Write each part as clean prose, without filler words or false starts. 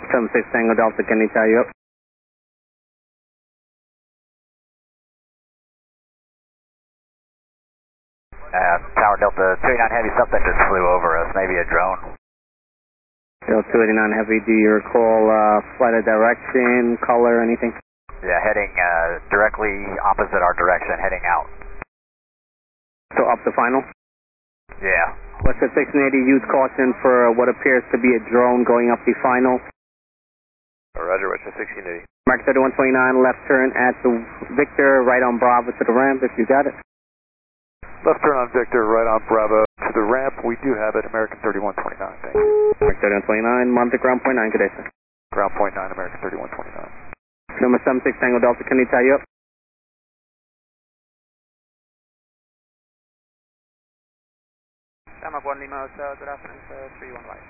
76 Tango Delta, can you tell you up? Tower Delta 289 Heavy, something just flew over us, maybe a drone. Delta 289 Heavy, do you recall flight of direction, color, anything? Yeah, heading directly opposite our direction, heading out. So up to final? Yeah. Western 1680, use caution for what appears to be a drone going up the final. Roger, Western 1680. Mark 3129, left turn at the Victor, right on Bravo to the ramp, if you got it. Left turn on Victor, right on Bravo to the ramp. We do have it, American 3129, thank you. Mark 3129, Monte ground point 9, good day, sir. Ground point 9, American 3129. Number 76 Tango Delta, can you tell you up? Tamak 1 Lima Hotel, good afternoon, sir, 31 White.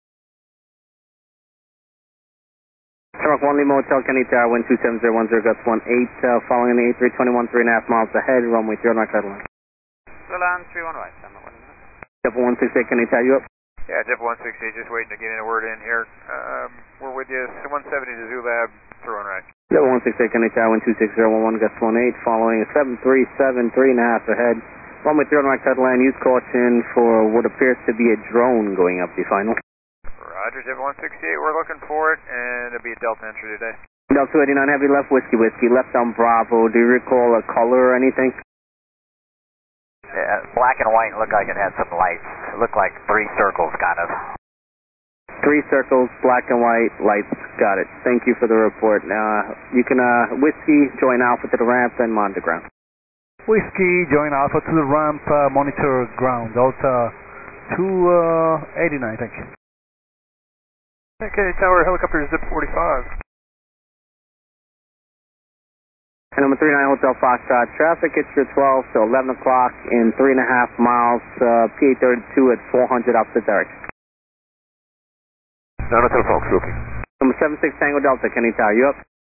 Tamak 1 Lima Hotel, Kenny Tower, wind 27010, gust 18, following the A321, 3.5 miles ahead, runway 0 North Carolina. Milan 31 White, Tamak 1 Lima. Jeff 168, can you tell you up? Yeah, Jeff 168, just waiting to get in a word in here. We're with you, 170 to Zulab, throwing right. Jeff 168, can you tell wind 26011, gust 18, following a 737, 3.5 ahead. Runway 0 North Carolina, use caution for what appears to be a drone going up the final. Roger, Jeff 168, we're looking for it, and it'll be a Delta entry today. Delta 289 Heavy, left Whiskey, left on Bravo. Do you recall a color or anything? Yeah, black and white, looked like it had some lights. It looked like 3 circles, kind of. 3 circles, black and white, lights. Got it. Thank you for the report. You can, Whiskey, join Alpha to the ramp, then monitor ground. Whiskey, join Alpha to the ramp, monitor ground. Delta 289, thank you. Okay, Tower, helicopter zip 45. And number 39 Hotel Foxtrot, traffic hits your 12 till 11 o'clock in 3.5 miles, PA32 at 400 opposite direction. None of the folks, okay. Number 76 Tango Delta, can you tell you up?